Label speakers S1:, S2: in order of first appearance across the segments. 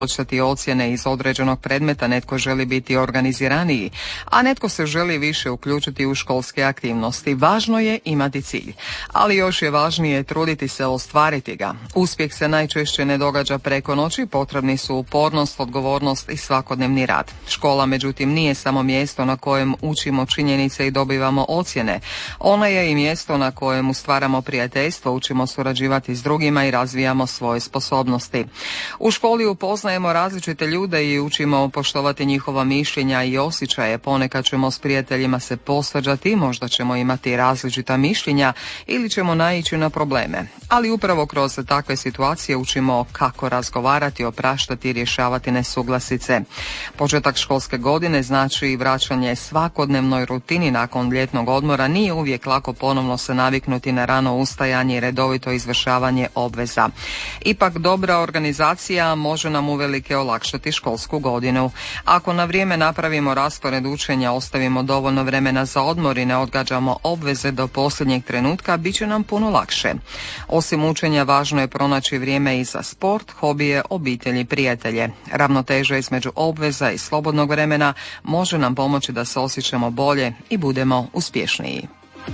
S1: poboljšati ocjene iz određenog predmeta, netko želi biti organiziraniji, a netko se želi više uključiti u školske aktivnosti. Važno je imati cilj, ali još je važnije truditi se ostvariti ga. Uspjeh se najčešće ne događa preko noći, potrebni su upornost, odgovornost i svakodnevni rad. Škola, međutim, nije samo mjesto na kojem učimo činjenice i dobivamo ocjene. Ona je i mjesto na kojem stvaramo prijateljstvo, učimo surađivati s drugima i razvijamo svoje sposobnosti. U školi upoznajemo različite ljude i učimo poštovati njihova mišljenja i osjećaje. Ponekad ćemo s prijateljima se posvađati, možda ćemo imati različita mišljenja ili ćemo naići na probleme. Ali upravo kroz takve situacije učimo kako razgovarati, opraštati i rješavati nesuglasice. Početak školske godine znači vraćanje svakodnevnoj rutini nakon ljetnog odmora. Nije uvijek lako ponovno se naviknuti na rano ustajanje i redovito izvršavanje obveza. Ipak dobra organizacija može nam uvelike olakšati školsku godinu. Ako na vrijeme napravimo raspored učenja, ostavimo dovoljno vremena za odmor i ne odgađamo obveze do posljednjeg trenutka, bit će nam puno lakše. Osim učenja, važno je pronaći vrijeme i za sport, hobije, obitelji, prijatelje. Ravnoteža između obveza i slobodnog vremena može nam pomoći da se osjećamo bolje i budemo uspješniji.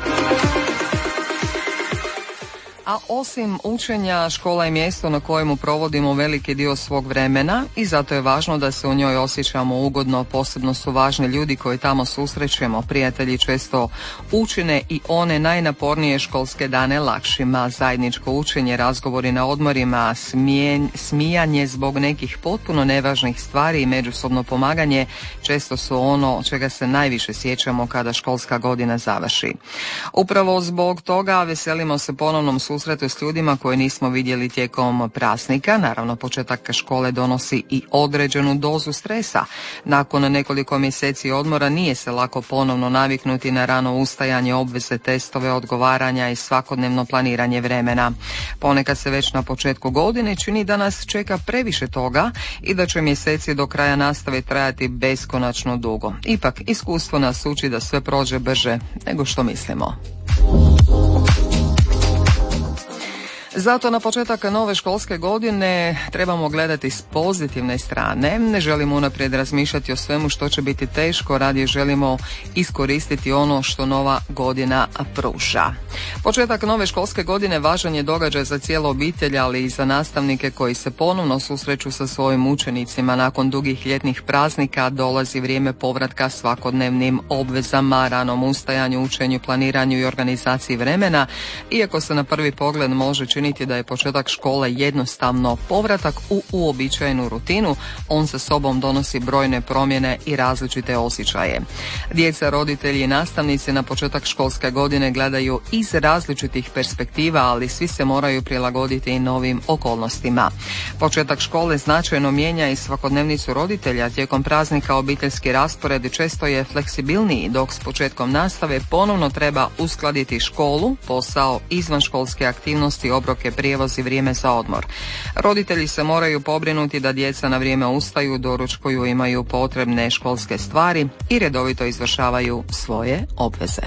S1: A osim učenja, škola je mjesto na kojemu provodimo veliki dio svog vremena i zato je važno da se u njoj osjećamo ugodno. Posebno su važni ljudi koji tamo susrećemo. Prijatelji često učine i one najnapornije školske dane lakšima. Zajedničko učenje, razgovori na odmorima, smijanje zbog nekih potpuno nevažnih stvari i međusobno pomaganje često su ono čega se najviše sjećamo kada školska godina završi. Upravo zbog toga veselimo se ponovnom susretu s ljudima koje nismo vidjeli tijekom praznika. Naravno, početak škole donosi i određenu dozu stresa. Nakon nekoliko mjeseci odmora nije se lako ponovno naviknuti na rano ustajanje, obveze, testove, odgovaranja i svakodnevno planiranje vremena. Ponekad se već na početku godine čini da nas čeka previše toga i da će mjeseci do kraja nastave trajati beskonačno dugo. Ipak, iskustvo nas uči da sve prođe brže nego što mislimo. Zato na početak nove školske godine trebamo gledati s pozitivne strane. Ne želimo unaprijed razmišljati o svemu što će biti teško, radije želimo iskoristiti ono što nova godina pruža. Početak nove školske godine važan je događaj za cijelu obitelj, ali i za nastavnike koji se ponovno susreću sa svojim učenicima. Nakon dugih ljetnih praznika dolazi vrijeme povratka svakodnevnim obvezama, ranom ustajanju, učenju, planiranju i organizaciji vremena. Iako se na prvi pogled može činiti da je početak škole jednostavno povratak u uobičajenu rutinu, on sa sobom donosi brojne promjene i različite osjećaje. Djeca, roditelji i nastavnici na početak školske godine gledaju iz različitih perspektiva, ali svi se moraju prilagoditi i novim okolnostima. Početak škole značajno mijenja i svakodnevnicu roditelja. Tijekom praznika obiteljski raspored često je fleksibilniji, dok s početkom nastave ponovno treba uskladiti školu, posao, izvanškolske aktivnosti, obroke, prijevoz i vrijeme za odmor. Roditelji se moraju pobrinuti da djeca na vrijeme ustaju, doručkuju, imaju potrebne školske stvari i redovito izvršavaju svoje obveze.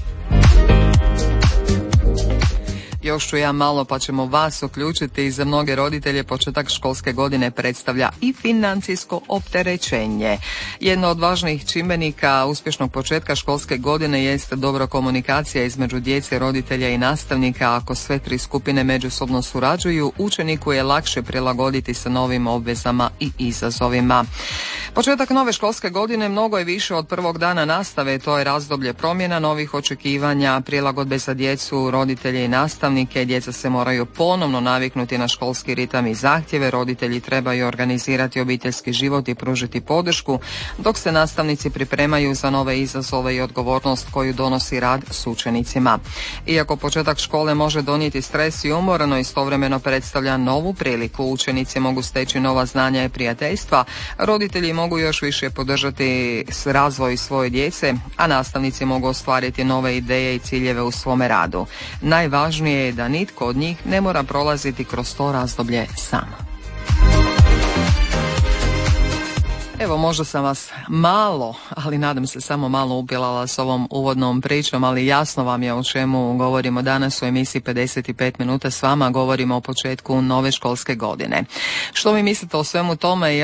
S1: Još ću ja malo pa ćemo vas uključiti. Za mnoge roditelje početak školske godine predstavlja i financijsko opterećenje. Jedno od važnih čimbenika uspješnog početka školske godine jest dobra komunikacija između djece, roditelja i nastavnika. Ako sve tri skupine međusobno surađuju, učeniku je lakše prilagoditi se novim obvezama i izazovima. Početak nove školske godine mnogo je više od prvog dana nastave. To je razdoblje promjena, novih očekivanja, prilagodbe za djecu, roditelje i nastavnike. Djeca se moraju ponovno naviknuti na školski ritam i zahtjeve. Roditelji trebaju organizirati obiteljski život i pružiti podršku, dok se nastavnici pripremaju za nove izazove i odgovornost koju donosi rad s učenicima. Iako početak škole može donijeti stres i umor, no istovremeno predstavlja novu priliku. Učenici mogu steći nova znanja i prijateljstva, roditelji mogu još više podržati razvoj svoje djece, a nastavnici mogu ostvariti nove ideje i ciljeve u svome radu. Najvažnije je da nitko od njih ne mora prolaziti kroz to razdoblje sam. Evo, možda sam vas malo, ali nadam se samo malo upilala s ovom uvodnom pričom, ali jasno vam je o čemu govorimo danas u emisiji 55 minuta s vama. Govorimo o početku nove školske godine. Što vi mislite o svemu tome?